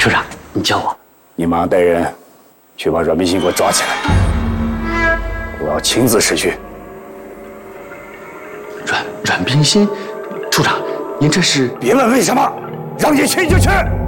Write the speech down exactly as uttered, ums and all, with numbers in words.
处长，你叫我。 你马上带人去把阮冰心给我抓起来，我要亲自识去。 阮阮冰心，处长，您这是？ 别问为什么，让你去就去。